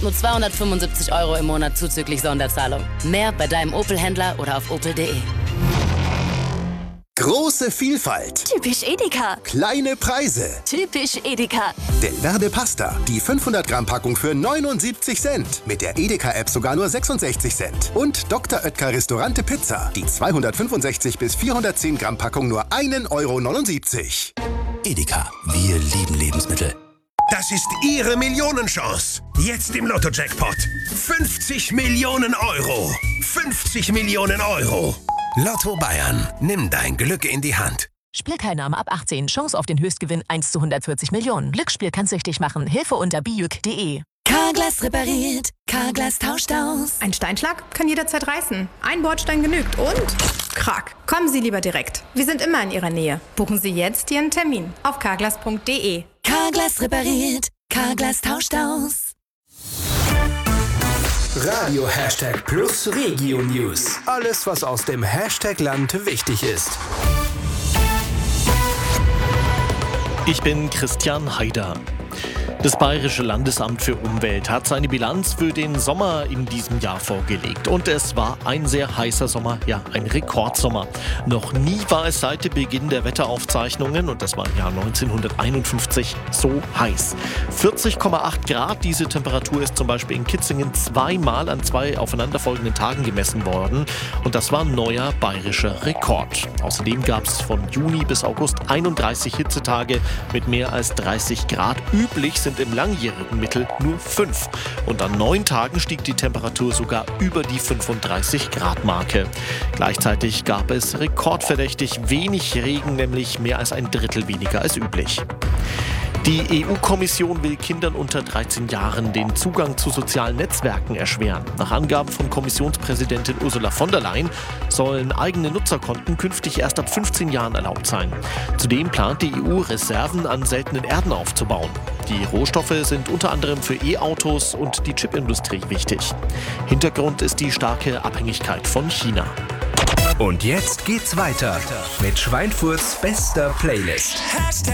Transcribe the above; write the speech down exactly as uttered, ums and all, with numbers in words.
Nur zweihundertfünfundsiebzig Euro im Monat zuzüglich Sonderzahlung. Mehr bei deinem Opel-Händler oder auf opel punkt de. Große Vielfalt. Typisch Edeka. Kleine Preise. Typisch Edeka. Delverde Pasta. Die fünfhundert Gramm Packung für neunundsiebzig Cent. Mit der Edeka-App sogar nur sechsundsechzig Cent. Und Doktor Oetker Restaurante Pizza. Die zweihundertfünfundsechzig bis vierhundertzehn Gramm Packung nur ein Euro neunundsiebzig. Edeka. Wir lieben Lebensmittel. Das ist Ihre Millionenchance. Jetzt im Lotto-Jackpot. fünfzig Millionen Euro. fünfzig Millionen Euro. Lotto Bayern. Nimm dein Glück in die Hand. Spielteilnahme ab achtzehn. Chance auf den Höchstgewinn eins zu hundertvierzig Millionen. Glücksspiel kann süchtig machen. Hilfe unter bijuk punkt de. Carglass repariert. Carglass tauscht aus. Ein Steinschlag kann jederzeit reißen. Ein Bordstein genügt und... Krack. Kommen Sie lieber direkt. Wir sind immer in Ihrer Nähe. Buchen Sie jetzt Ihren Termin auf carglass punkt de. Carglass repariert. Carglass tauscht aus. Radio Hashtag Plus Regio News. Alles, was aus dem Hashtag-Land wichtig ist. Ich bin Christian Haider. Das Bayerische Landesamt für Umwelt hat seine Bilanz für den Sommer in diesem Jahr vorgelegt. Und es war ein sehr heißer Sommer, ja, ein Rekordsommer. Noch nie war es seit Beginn der Wetteraufzeichnungen, und das war im Jahr neunzehnhunderteinundfünfzig, so heiß. vierzig Komma acht Grad, diese Temperatur ist zum Beispiel in Kitzingen zweimal an zwei aufeinanderfolgenden Tagen gemessen worden. Und das war ein neuer bayerischer Rekord. Außerdem gab es von Juni bis August einunddreißig Hitzetage mit mehr als dreißig Grad. Üblich sind im langjährigen Mittel nur fünf. Und an neun Tagen stieg die Temperatur sogar über die fünfunddreißig Grad Marke. Gleichzeitig gab es rekordverdächtig wenig Regen, nämlich mehr als ein Drittel weniger als üblich. Die E U-Kommission will Kindern unter dreizehn Jahren den Zugang zu sozialen Netzwerken erschweren. Nach Angaben von Kommissionspräsidentin Ursula von der Leyen sollen eigene Nutzerkonten künftig erst ab fünfzehn Jahren erlaubt sein. Zudem plant die E U, Reserven an seltenen Erden aufzubauen. Die Rohstoffe sind unter anderem für E-Autos und die Chipindustrie wichtig. Hintergrund ist die starke Abhängigkeit von China. Und jetzt geht's weiter mit Schweinfurts bester Playlist.